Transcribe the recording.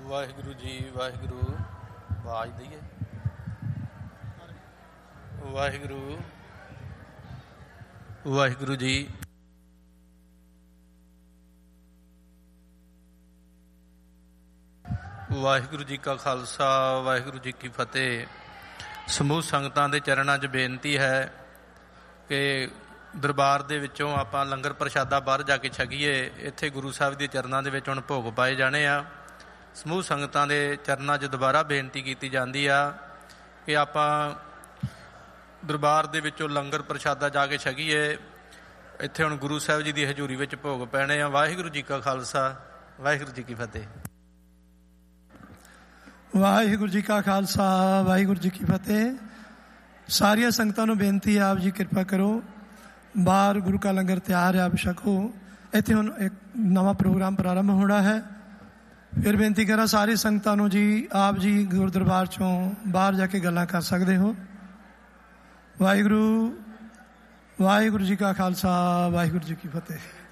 ਵਾਹਿਗੁਰੂ ਜੀ ਵਾਹਿਗੁਰੂ। ਆਵਾਜ਼ ਦਈਏ। ਵਾਹਿਗੁਰੂ ਵਾਹਿਗੁਰੂ ਜੀ। ਵਾਹਿਗੁਰੂ ਜੀ ਕਾ ਖਾਲਸਾ ਵਾਹਿਗੁਰੂ ਜੀ ਕੀ ਫਤਿਹ। ਸਮੂਹ ਸੰਗਤਾਂ ਦੇ ਚਰਨਾਂ 'ਚ ਬੇਨਤੀ ਹੈ ਕਿ ਦਰਬਾਰ ਦੇ ਵਿੱਚੋਂ ਆਪਾਂ ਲੰਗਰ ਪ੍ਰਸ਼ਾਦਾ ਬਾਹਰ ਜਾ ਕੇ ਛਕੀਏ। ਇੱਥੇ ਗੁਰੂ ਸਾਹਿਬ ਦੇ ਚਰਨਾਂ ਦੇ ਵਿੱਚ ਹੁਣ ਭੋਗ ਪਾਏ ਜਾਣੇ ਆ। ਸਮੂਹ ਸੰਗਤਾਂ ਦੇ ਚਰਨਾਂ 'ਚ ਦੁਬਾਰਾ ਬੇਨਤੀ ਕੀਤੀ ਜਾਂਦੀ ਆ ਕਿ ਆਪਾਂ ਦਰਬਾਰ ਦੇ ਵਿੱਚੋਂ ਲੰਗਰ ਪ੍ਰਸ਼ਾਦਾ ਜਾ ਕੇ ਛਕੀਏ। ਇੱਥੇ ਹੁਣ ਗੁਰੂ ਸਾਹਿਬ ਜੀ ਦੀ ਹਜ਼ੂਰੀ ਵਿੱਚ ਭੋਗ ਪੈਣੇ ਆ। ਵਾਹਿਗੁਰੂ ਜੀ ਕਾ ਖਾਲਸਾ ਵਾਹਿਗੁਰੂ ਜੀ ਕੀ ਫਤਿਹ। ਵਾਹਿਗੁਰੂ ਜੀ ਕਾ ਖਾਲਸਾ ਵਾਹਿਗੁਰੂ ਜੀ ਕੀ ਫਤਿਹ। ਸਾਰੀਆਂ ਸੰਗਤਾਂ ਨੂੰ ਬੇਨਤੀ ਹੈ, ਆਪ ਜੀ ਕਿਰਪਾ ਕਰੋ, ਬਾਹਰ ਗੁਰੂ ਕਾ ਲੰਗਰ ਤਿਆਰ ਹੈ, ਆਪ ਛਕੋ। ਇੱਥੇ ਹੁਣ ਇੱਕ ਨਵਾਂ ਪ੍ਰੋਗਰਾਮ ਪ੍ਰਾਰੰਭ ਹੋਣਾ ਹੈ। ਫਿਰ ਬੇਨਤੀ ਕਰਾਂ ਸਾਰੀ ਸੰਗਤਾਂ ਨੂੰ ਜੀ, ਆਪ ਜੀ ਗੁਰੂ ਦਰਬਾਰ 'ਚੋਂ ਬਾਹਰ ਜਾ ਕੇ ਗੱਲਾਂ ਕਰ ਸਕਦੇ ਹੋ। ਵਾਹਿਗੁਰੂ ਵਾਹਿਗੁਰੂ ਜੀ ਕਾ ਖਾਲਸਾ ਵਾਹਿਗੁਰੂ ਜੀ ਕੀ ਫਤਿਹ।